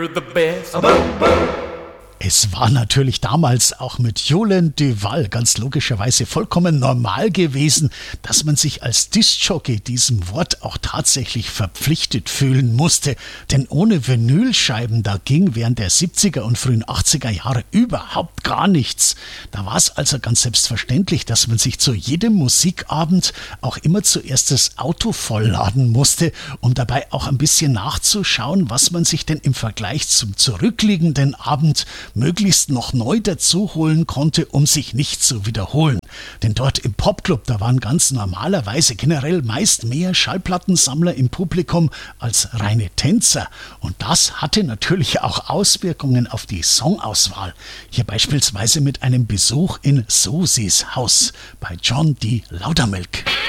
Es war natürlich damals auch mit Jolene Duval ganz logischerweise vollkommen normal gewesen, dass man sich als Diskjockey diesem Wort auch tatsächlich verpflichtet fühlen musste. Denn ohne Vinylscheiben, da ging während der 70er und frühen 80er Jahre überhaupt gar nichts. Da war es also ganz selbstverständlich, dass man sich zu jedem Musikabend auch immer zuerst das Auto vollladen musste, um dabei auch ein bisschen nachzuschauen, was man sich denn im Vergleich zum zurückliegenden Abend möglichst noch neu dazu holen konnte, um sich nicht zu wiederholen. Denn dort im Popclub, da waren ganz normalerweise generell meist mehr Schallplattensammler im Publikum als reine Tänzer. Und das hatte natürlich auch Auswirkungen auf die Songauswahl. Hier beispielsweise mit einem Besuch in Susis Haus bei John D. Loudermilk.